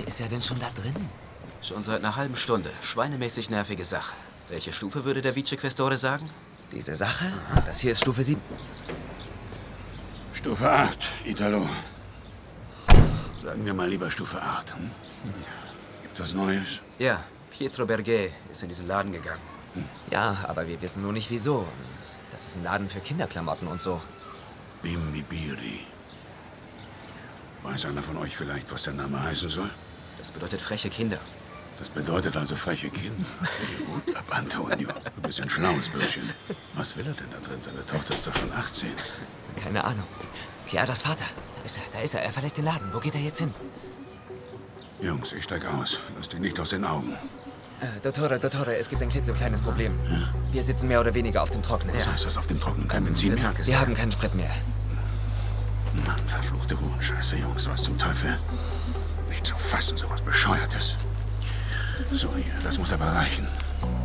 ist er denn schon da drin? Schon seit einer halben Stunde. Schweinemäßig nervige Sache. Welche Stufe würde der Vicequestore sagen? Diese Sache? Das hier ist Stufe 7. Stufe 8, Italo. Sagen wir mal lieber Stufe 8. Hm? Gibt's was Neues? Ja, Pietro Berget ist in diesen Laden gegangen. Ja, aber wir wissen nur nicht wieso. Das ist ein Laden für Kinderklamotten und so. Bimbibiri. Weiß einer von euch vielleicht, was der Name heißen soll? Das bedeutet freche Kinder. Das bedeutet also freche Kinder. Gut ab, Antonio. Du bist ein schlaues Bürschchen. Was will er denn da drin? Seine Tochter ist doch schon 18. Keine Ahnung. Chiaras Vater. Da ist er. Er verlässt den Laden. Wo geht er jetzt hin? Jungs, ich steig aus. Lasst ihn nicht aus den Augen. Dottore, es gibt ein klitzekleines Problem. Ja? Wir sitzen mehr oder weniger auf dem Trockenen. Was heißt das, auf dem Trockenen? Kein Benzin mehr? Wir haben keinen Sprit mehr. Mann, verfluchte Hurenscheiße, Jungs. Was zum Teufel? Nicht zu fassen, sowas Bescheuertes. So, hier, das muss aber reichen.